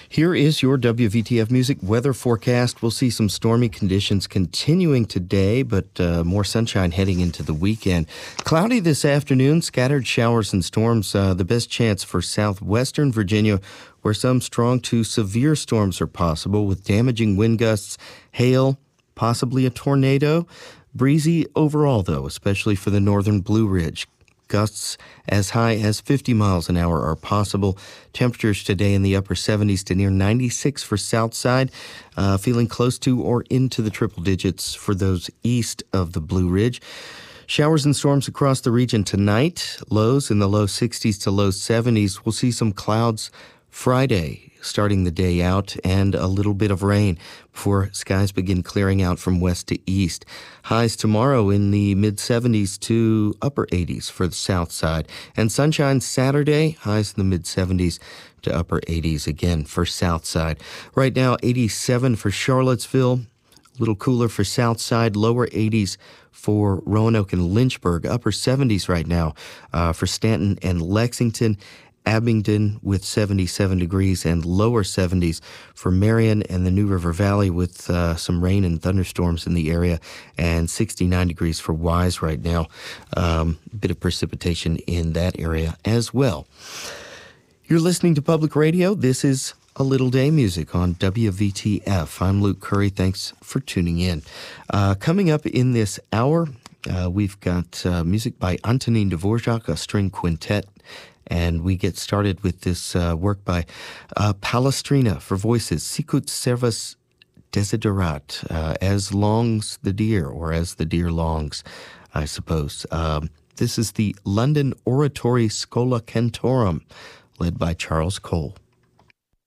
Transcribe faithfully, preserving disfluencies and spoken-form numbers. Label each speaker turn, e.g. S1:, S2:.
S1: Here is your W V T F Music weather forecast. We'll see some stormy conditions continuing today, but uh, more sunshine heading into the weekend. Cloudy this afternoon, scattered showers and storms. Uh, the best chance for southwestern Virginia, where some strong to severe storms are possible with damaging wind gusts, hail, possibly a tornado. Breezy overall, though, especially for the northern Blue Ridge. Gusts as high as fifty miles an hour are possible. Temperatures today in the upper seventies to near ninety-six for south side, uh, feeling close to or into the triple digits for those east of the Blue Ridge. Showers and storms across the region tonight. Lows in the low sixties to low seventies. We'll see some clouds Friday, starting the day out, and a little bit of rain before skies begin clearing out from west to east. Highs tomorrow in the mid-seventies to upper eighties for the south side. And sunshine Saturday, highs in the mid-seventies to upper eighties again for south side. Right now, eighty-seven for Charlottesville, a little cooler for south side, lower eighties for Roanoke and Lynchburg, upper seventies right now uh, for Stanton and Lexington. Abingdon with seventy-seven degrees and lower seventies for Marion and the New River Valley with uh, some rain and thunderstorms in the area, and sixty-nine degrees for Wise right now. Um, a bit of precipitation in that area as well. You're listening to Public Radio. This is A Little Day Music on W V T F. I'm Luke Curry. Thanks for tuning in. Uh, coming up in this hour, uh, we've got uh, music by Antonin Dvorak, a string quintet. And we get started with this uh, work by uh, Palestrina for voices, Sicut Servus Desiderat, uh, as longs the deer, or as the deer longs, I suppose. Um, this is the London Oratory Schola Cantorum, led by Charles Cole.